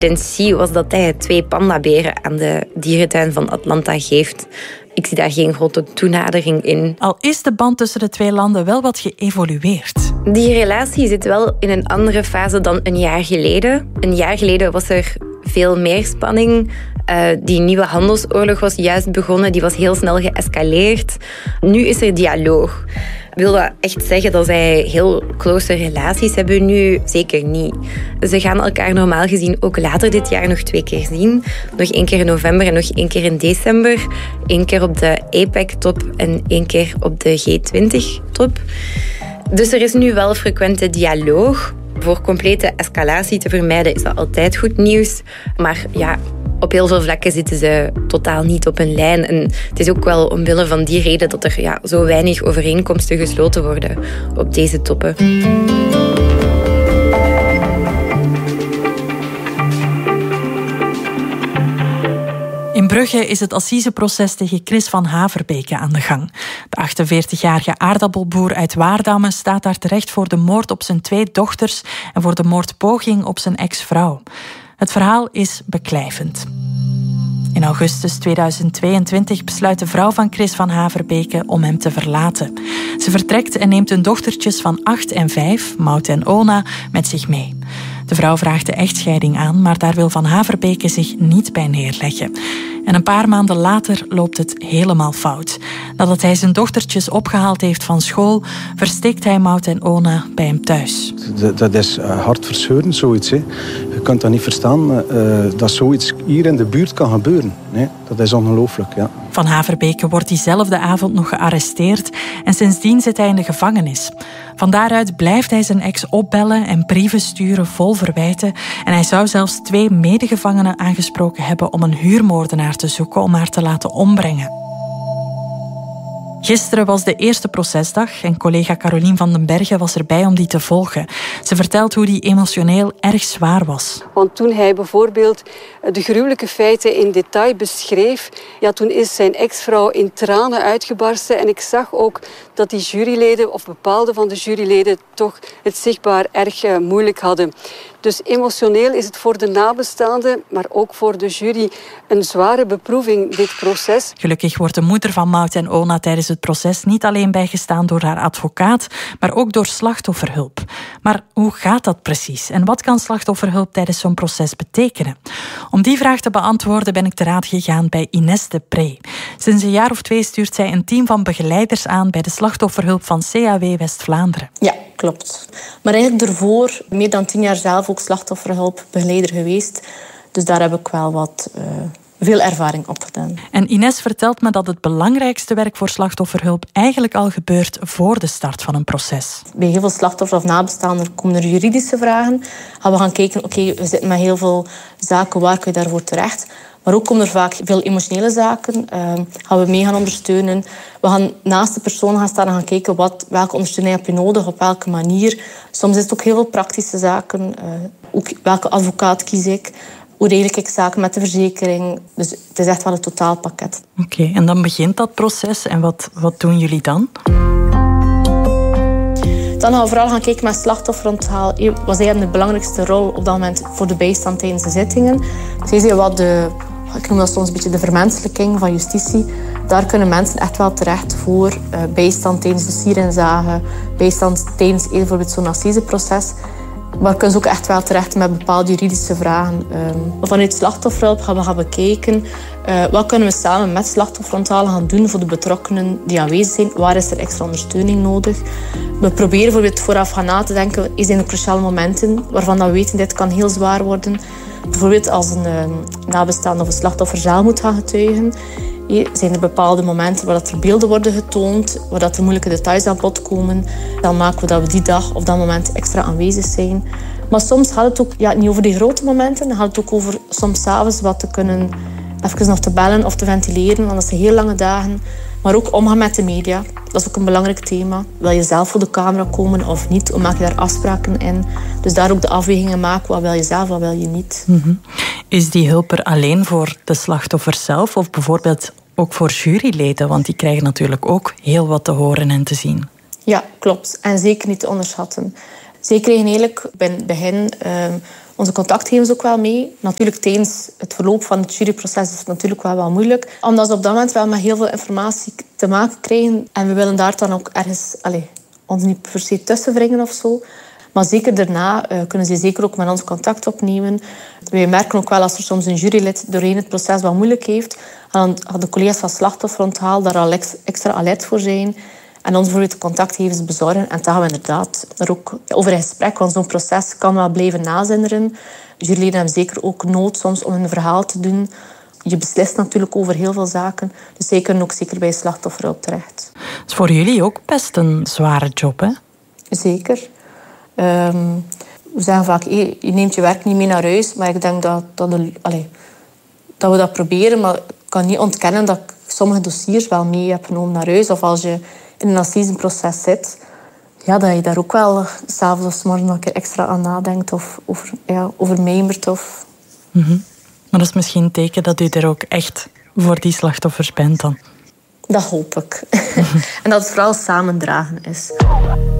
intentie was dat hij 2 pandaberen aan de dierentuin van Atlanta geeft. Ik zie daar geen grote toenadering in. Al is de band tussen de 2 landen wel wat geëvolueerd. Die relatie zit wel in een andere fase dan een jaar geleden. Een jaar geleden was er veel meer spanning. Die nieuwe handelsoorlog was juist begonnen. Die was heel snel geëscaleerd. Nu is er dialoog. Wil dat echt zeggen dat zij heel close relaties hebben? Nu zeker niet. Ze gaan elkaar normaal gezien ook later dit jaar nog 2 keer zien. Nog 1 keer in november en nog 1 keer in december. 1 keer op de APEC-top en 1 keer op de G20-top. Dus er is nu wel frequente dialoog. Voor complete escalatie te vermijden is dat altijd goed nieuws. Maar ja, op heel veel vlakken zitten ze totaal niet op een lijn. En het is ook wel omwille van die reden dat er zo weinig overeenkomsten gesloten worden op deze toppen. In Brugge is het assiseproces tegen Chris van Haverbeke aan de gang. De 48-jarige aardappelboer uit Waardamme staat daar terecht voor de moord op zijn 2 dochters en voor de moordpoging op zijn ex-vrouw. Het verhaal is beklijvend. In augustus 2022 besluit de vrouw van Chris van Haverbeke om hem te verlaten. Ze vertrekt en neemt hun dochtertjes van 8 en 5, Maud en Ona, met zich mee. De vrouw vraagt de echtscheiding aan, maar daar wil Van Haverbeke zich niet bij neerleggen. En een paar maanden later loopt het helemaal fout. Nadat hij zijn dochtertjes opgehaald heeft van school, versteekt hij Maud en Ona bij hem thuis. Dat is hartverscheurend, zoiets. Hè. Je kunt dat niet verstaan, dat zoiets hier in de buurt kan gebeuren. Nee, dat is ongelooflijk, ja. Van Haverbeke wordt diezelfde avond nog gearresteerd en sindsdien zit hij in de gevangenis. Van daaruit blijft hij zijn ex opbellen en brieven sturen vol verwijten. En hij zou zelfs 2 medegevangenen aangesproken hebben om een huurmoordenaar te zoeken om haar te laten ombrengen. Gisteren was de eerste procesdag en collega Carolien van den Bergen was erbij om die te volgen. Ze vertelt hoe die emotioneel erg zwaar was. Want toen hij bijvoorbeeld de gruwelijke feiten in detail beschreef, toen is zijn ex-vrouw in tranen uitgebarsten. En ik zag ook dat die juryleden, of bepaalde van de juryleden, toch het zichtbaar erg moeilijk hadden. Dus emotioneel is het voor de nabestaanden, maar ook voor de jury, een zware beproeving, dit proces. Gelukkig wordt de moeder van Maud en Ona tijdens het proces niet alleen bijgestaan door haar advocaat, maar ook door slachtofferhulp. Maar hoe gaat dat precies? En wat kan slachtofferhulp tijdens zo'n proces betekenen? Om die vraag te beantwoorden ben ik te raad gegaan bij Ines de Pre. Sinds een jaar of 2 stuurt zij een team van begeleiders aan bij de slachtofferhulp van CAW West-Vlaanderen. Ja, klopt. Maar eigenlijk daarvoor meer dan 10 jaar zelf ook slachtofferhulpbegeleider geweest. Dus daar heb ik wel wat veel ervaring opgedaan. En Ines vertelt me dat het belangrijkste werk voor slachtofferhulp eigenlijk al gebeurt voor de start van een proces. Bij heel veel slachtoffers of nabestaanden komen er juridische vragen. Gaan we gaan kijken, we zitten met heel veel zaken, waar kun je daarvoor terecht? Maar ook komen er vaak veel emotionele zaken. Gaan we mee gaan ondersteunen. We gaan naast de persoon gaan staan en gaan kijken welke ondersteuning heb je nodig, op welke manier. Soms is het ook heel veel praktische zaken. Ook welke advocaat kies ik. Hoe regel ik zaken met de verzekering. Dus het is echt wel een totaalpakket. Oké, en dan begint dat proces. En wat doen jullie dan? Dan gaan we vooral gaan kijken met slachtofferonthaal. Wat zijn de belangrijkste rol op dat moment voor de bijstand tijdens de zittingen? Zij zijn ik noem dat soms een beetje de vermenselijking van justitie. Daar kunnen mensen echt wel terecht voor bijstand tijdens de sierinzage, bijstand tijdens bijvoorbeeld zo'n assiseproces. Maar kunnen ze ook echt wel terecht met bepaalde juridische vragen. Vanuit slachtofferhulp gaan we gaan bekijken wat kunnen we samen met slachtofferonthaal gaan doen voor de betrokkenen die aanwezig zijn. Waar is er extra ondersteuning nodig? We proberen bijvoorbeeld vooraf gaan na te denken, is er een cruciale momenten waarvan we weten dit kan heel zwaar worden. Bijvoorbeeld als een nabestaande of een slachtoffer zelf moet gaan getuigen. Zijn er bepaalde momenten waar er beelden worden getoond, waar er moeilijke details aan bod komen. Dan maken we dat we die dag of dat moment extra aanwezig zijn. Maar soms gaat het ook niet over die grote momenten. Dan gaat het ook over soms 's avonds wat te kunnen, even nog te bellen of te ventileren. Want dat zijn heel lange dagen. Maar ook omgaan met de media. Dat is ook een belangrijk thema. Wil je zelf voor de camera komen of niet? Hoe maak je daar afspraken in? Dus daar ook de afwegingen maken. Wat wil je zelf, wat wil je niet? Mm-hmm. Is die hulp er alleen voor de slachtoffer zelf? Of bijvoorbeeld ook voor juryleden? Want die krijgen natuurlijk ook heel wat te horen en te zien. Ja, klopt. En zeker niet te onderschatten. Zij kregen eigenlijk bij het begin onze contactgegevens ook wel mee. Natuurlijk tijdens het verloop van het juryproces is het natuurlijk wel moeilijk. Omdat ze op dat moment wel met heel veel informatie te maken krijgen. En we willen daar dan ook ergens ons niet per se tussen wringen of zo. Maar zeker daarna kunnen ze zeker ook met ons contact opnemen. Wij merken ook wel als er soms een jurylid doorheen het proces wat moeilijk heeft. En dan de collega's van slachtofferonthaal daar al extra alert voor zijn. En ons bijvoorbeeld de contactgegevens bezorgen. En dan gaan we inderdaad er ook over in gesprek. Want zo'n proces kan wel blijven nazinderen. Juryleden hebben zeker ook nood soms om een verhaal te doen. Je beslist natuurlijk over heel veel zaken. Dus zij kunnen ook zeker bij slachtofferhulp terecht. Dat is voor jullie ook best een zware job, hè? Zeker. We zeggen vaak, je neemt je werk niet mee naar huis. Maar ik denk dat we dat proberen. Maar ik kan niet ontkennen dat ik sommige dossiers wel mee heb genomen naar huis. Of als je in een assisenproces zit, dat je daar ook wel 's avonds of 's morgens nog een keer extra aan nadenkt. Of over mijmert. Mm-hmm. Maar dat is misschien een teken dat u er ook echt voor die slachtoffers bent dan. Dat hoop ik. En dat het vooral samen dragen is.